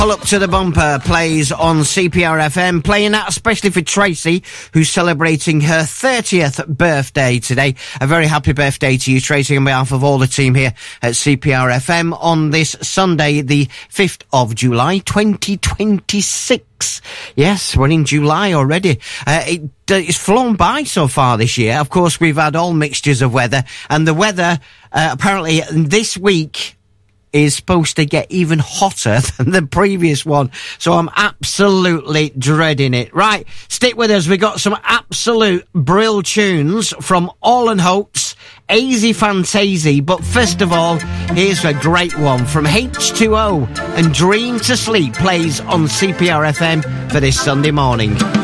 All Up to the Bumper plays on CPR FM, playing that especially for Tracy, who's celebrating her 30th birthday today. A very happy birthday to you, Tracy, on behalf of all the team here at CPR FM on this Sunday, the 5th of July, 2026. Yes, we're in July already. It's flown by so far this year. Of course, we've had all mixtures of weather, and the weather, apparently this week, is supposed to get even hotter than the previous one. So I'm absolutely dreading it. Right, stick with us. We got some absolute brill tunes from All & Oates, Easy Fantasy. But first of all, here's a great one from H2O, and Dream to Sleep plays on CPR FM for this Sunday morning.